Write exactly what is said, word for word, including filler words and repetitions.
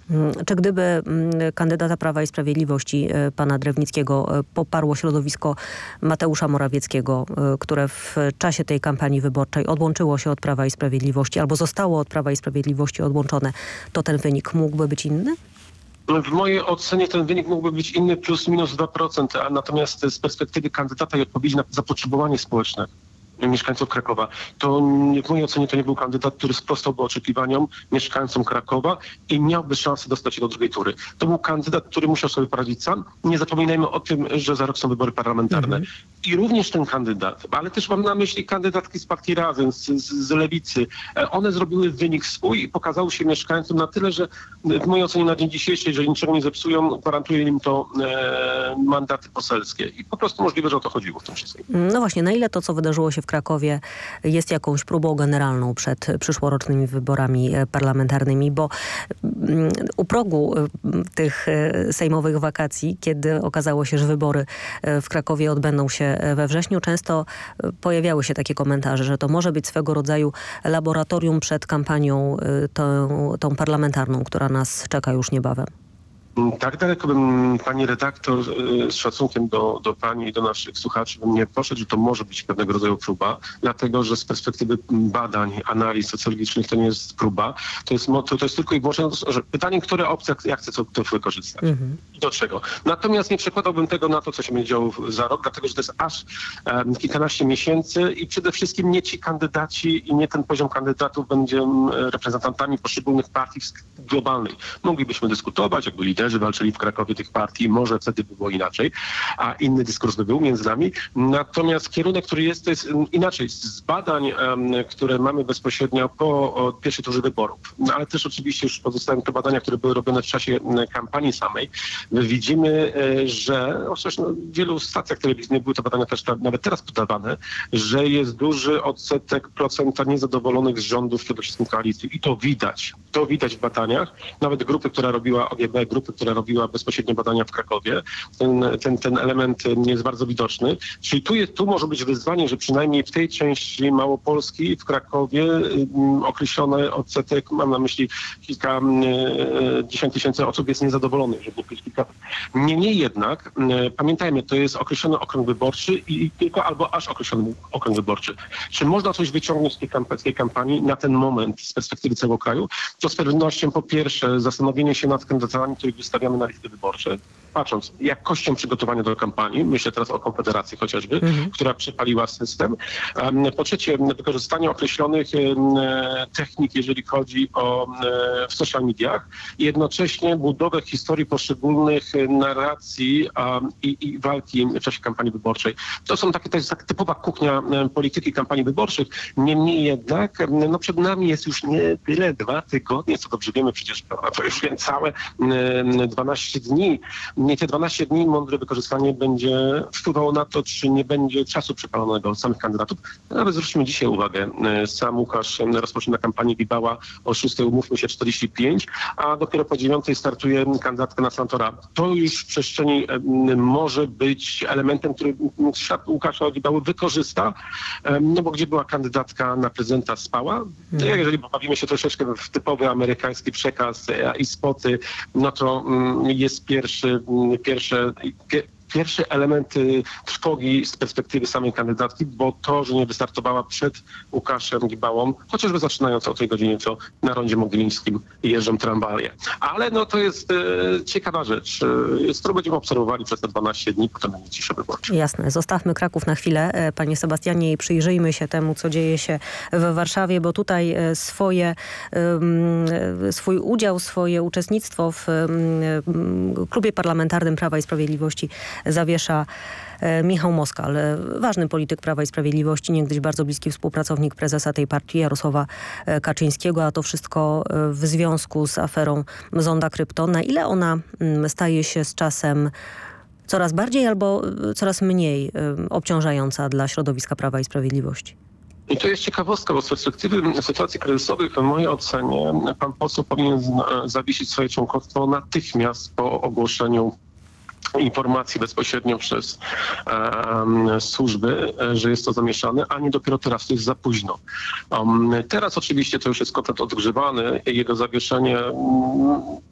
Czy gdyby kandydata Prawa i Sprawiedliwości, pana Drewnickiego, poparło środowisko Mateusza Morawieckiego, które w czasie tej kampanii wyborczej odłączyło się od Prawa i Sprawiedliwości albo zostało od Prawa i Sprawiedliwości odłączone, to ten wynik mógłby być inny? W mojej ocenie ten wynik mógłby być inny plus minus dwa procent, a natomiast z perspektywy kandydata i odpowiedzi na zapotrzebowanie społeczne mieszkańców Krakowa, to w mojej ocenie to nie był kandydat, który sprostałby oczekiwaniom mieszkańcom Krakowa i miałby szansę dostać się do drugiej tury. To był kandydat, który musiał sobie poradzić sam. Nie zapominajmy o tym, że za rok są wybory parlamentarne. Mhm. I również ten kandydat, ale też mam na myśli kandydatki z partii Razem, z, z, z Lewicy, one zrobiły wynik swój i pokazały się mieszkańcom na tyle, że w mojej ocenie na dzień dzisiejszy, jeżeli niczego nie zepsują, gwarantuje im to e, mandaty poselskie. I po prostu możliwe, że o to chodziło w tym wszystkim. No właśnie, na ile to, co wydarzyło się w Krakowie, jest jakąś próbą generalną przed przyszłorocznymi wyborami parlamentarnymi, bo u progu tych sejmowych wakacji, kiedy okazało się, że wybory w Krakowie odbędą się we wrześniu, często pojawiały się takie komentarze, że to może być swego rodzaju laboratorium przed kampanią tą, tą parlamentarną, która nas czeka już niebawem. Tak daleko bym, pani redaktor, z szacunkiem do, do pani i do naszych słuchaczy bym nie poszedł, że to może być pewnego rodzaju próba, dlatego że z perspektywy badań, analiz socjologicznych to nie jest próba. To jest, to, to jest tylko i wyłącznie że pytanie, które opcje ja chcę co, to wykorzystać mhm. i do czego. Natomiast nie przekładałbym tego na to, co się będzie działo za rok, dlatego że to jest aż um, kilkanaście miesięcy i przede wszystkim nie ci kandydaci i nie ten poziom kandydatów będzie reprezentantami poszczególnych partii globalnych. Moglibyśmy dyskutować, jakby liderzy walczyli w Krakowie tych partii, może wtedy by było inaczej, a inny dyskurs by był między nami. Natomiast kierunek, który jest, to jest inaczej. Z badań, um, które mamy bezpośrednio po pierwszej turze wyborów, no, ale też oczywiście już pozostałe te badania, które były robione w czasie kampanii samej, widzimy, że chociaż no, w wielu stacjach telewizyjnych były te badania też nawet teraz podawane, że jest duży odsetek procenta niezadowolonych z rządów, przede wszystkim koalicji. I to widać. To widać w badaniach. Nawet grupy, która robiła O G B, grupy, która robiła bezpośrednie badania w Krakowie, ten, ten, ten element jest bardzo widoczny. Czyli tu, jest, tu może być wyzwanie, że przynajmniej w tej części Małopolski, w Krakowie um, określony odsetek, mam na myśli kilka dziesiąt tysięcy osób jest niezadowolonych, żeby nie powiedzieć kilka. Niemniej jednak, um, pamiętajmy, to jest określony okręg wyborczy i, i tylko albo aż określony okręg wyborczy. Czy można coś wyciągnąć z tej, kamp- z tej kampanii na ten moment z perspektywy całego kraju? To z pewnością po pierwsze zastanowienie się nad kandydatami, których wystawiamy na listy wyborcze, patrząc jakością przygotowania do kampanii, myślę teraz o Konfederacji chociażby, mhm. która przepaliła system. Po trzecie, wykorzystanie określonych technik, jeżeli chodzi o w social mediach i jednocześnie budowę historii poszczególnych narracji i, i walki w czasie kampanii wyborczej. To są takie, to jest taka typowa kuchnia polityki kampanii wyborczych. Niemniej jednak, no przed nami jest już nie tyle dwa tygodnie, co dobrze wiemy przecież, to już całe dwanaście dni. Nie te dwanaście dni mądre wykorzystanie będzie wpływało na to, czy nie będzie czasu przepalonego od samych kandydatów. Nawet zwróćmy dzisiaj uwagę. Sam Łukasz rozpoczyna kampanię Gibała o szóstej, umówmy się, czterdzieści pięć, a dopiero po dziewiątej startuje kandydatka na senatora. To już w przestrzeni może być elementem, który świat Łukasza Gibały wykorzysta, no bo gdzie była kandydatka na prezydenta spała. Hmm. Jeżeli bawimy się troszeczkę w typowy amerykański przekaz i spoty, no to jest pierwszy, pierwsze, pier, pierwszy element trwogi z perspektywy samej kandydatki, bo to, że nie wystartowała przed Łukaszem Gibałą, chociażby zaczynając o tej godzinie, co na rondzie Mogilińskim jeżdżą tramwaje. Ale no to jest e, ciekawa rzecz, e, którą będziemy obserwowali przez te dwanaście dni, potem będzie cisza wyborcza. Jasne. Zostawmy Kraków na chwilę, panie Sebastianie, i przyjrzyjmy się temu, co dzieje się w Warszawie, bo tutaj swoje, swój udział, swoje uczestnictwo w klubie parlamentarnym Prawa i Sprawiedliwości zawiesza Michał Moskal, ważny polityk Prawa i Sprawiedliwości, niegdyś bardzo bliski współpracownik prezesa tej partii Jarosława Kaczyńskiego, a to wszystko w związku z aferą Zonda Krypto. Na ile ona staje się z czasem coraz bardziej albo coraz mniej obciążająca dla środowiska Prawa i Sprawiedliwości? I to jest ciekawostka, bo z perspektywy sytuacji kryzysowych w mojej ocenie pan poseł powinien zawiesić swoje członkostwo natychmiast po ogłoszeniu informacji bezpośrednio przez um, służby, że jest to zamieszane, a nie dopiero teraz, to jest za późno. Um, teraz oczywiście to już jest kontent odgrzewany, jego zawieszenie um,